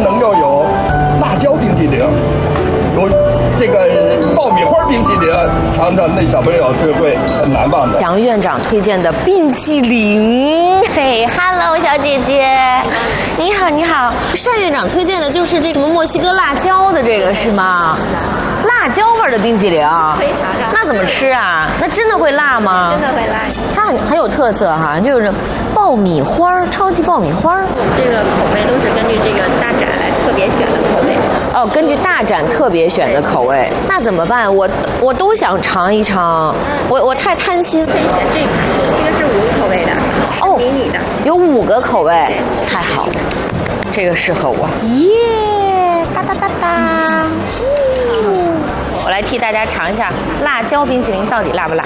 城又有辣椒冰淇淋，有这个爆米花冰淇淋，尝尝那小朋友就会很难忘的。 杨院长推荐的冰淇淋，嘿 ，Hello 小姐姐，你好你好。单院长推荐的就是这什么墨西哥辣椒的这个是吗？辣椒味的冰淇淋， 可以尝尝。 那怎么吃啊？那真的会辣吗？ 真的会辣。 它很有特色哈，就是爆米花，超级爆米花。 这个口味都是根据这个大展来特别选的口味。 哦，根据大展特别选的口味，那怎么办？我都想尝一尝，我太贪心。 可以选这个，这个是5个口味的， 哦， 迷你的， 有5个口味，太好了，这个适合我。耶，哒哒哒哒。我来替大家尝一下辣椒冰淇淋到底辣不辣。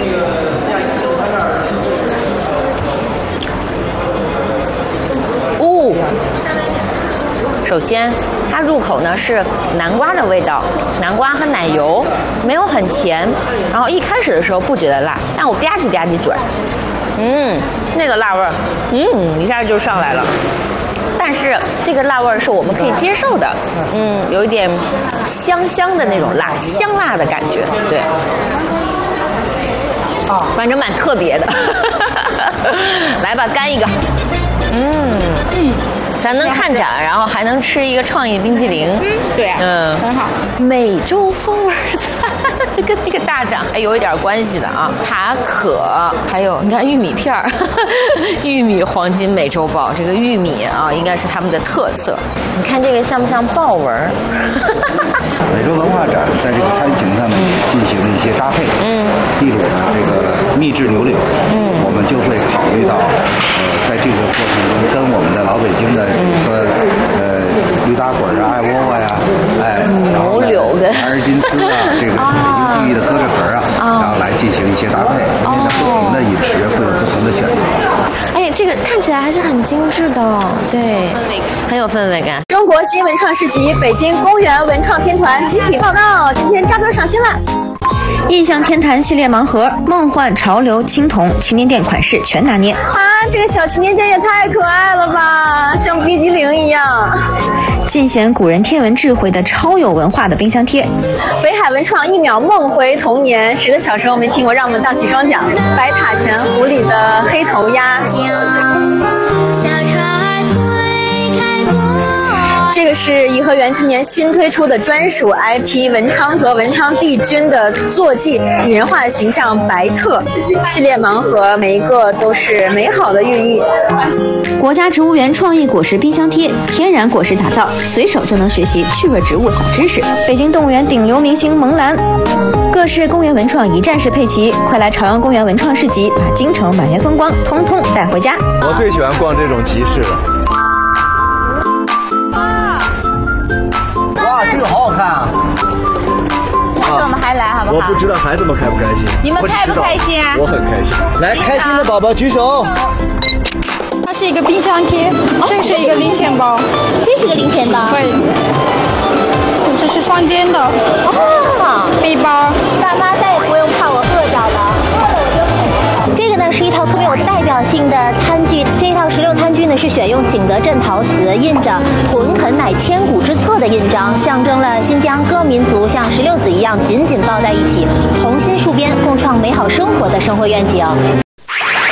哦，首先它入口呢是南瓜的味道，南瓜和奶油，没有很甜。然后一开始的时候不觉得辣，但我吧唧吧唧嘴，那个辣味儿，一下就上来了。但是这个辣味儿是我们可以接受的，有一点香香的那种辣，香辣的感觉，对，反正蛮特别的。来吧，干一个，咱能看展，然后还能吃一个创意冰淇淋， 对啊，很好。 美洲风味的，跟那个大展还有一点关系的啊。塔可，还有你看玉米片儿，玉米黄金美洲豹，这个玉米啊，应该是他们的特色。你看这个像不像豹纹？ 美洲文化展在这个餐型上呢进行了一些搭配，例如呢这个秘制牛柳，我们就会考虑到在这个过程中跟我们的老北京的比如说驴打滚啊、艾窝窝呀， 牛柳的马尔金斯啊，这个北京地域的鸽子壳啊，然后来进行一些搭配，因为呢不同的饮食会有不同的选择。 哎，这个看起来还是很精致的，对，很有氛围感。 中国新文创市集北京公园文创天团集体报告，今天扎堆上新了。印象天坛系列盲盒，梦幻潮流青铜祈年殿款式全拿捏啊！这个小祈年殿也太可爱了吧，像冰激凌一样。尽显古人天文智慧的超有文化的冰箱贴。北海文创1秒梦回童年，10个小时我没听过，让我们荡起双桨。白塔泉湖里的黑头鸭。这个是颐和园今年新推出的专属 IP 文昌和文昌帝君的坐骑拟人化的形象白特系列盲盒，每一个都是美好的寓意。国家植物园创意果实冰箱贴，天然果实打造，随手就能学习趣味植物小知识。北京动物园顶流明星萌兰，各式公园文创一站式配齐，快来朝阳公园文创市集，把京城满园风光通通带回家。 我最喜欢逛这种集市了。 哇，这个好好看啊！ 下次我们还来好不好？ 我不知道孩子们开不开心。 你们开不开心啊？ 我很开心。来，开心的宝宝举手。 它是一个冰箱贴，这是一个零钱包， 这是个零钱包。 对，这是双肩的背包， 爸妈再也不用怕我饿着了。这个呢是一套特别有代表性的餐具，这一套16餐具呢是选用景德镇陶瓷，印着屯垦乃千古之策的印章，象征了新疆各民族像石榴籽一样紧紧抱在一起，同心戍边，共创美好生活的生活愿景。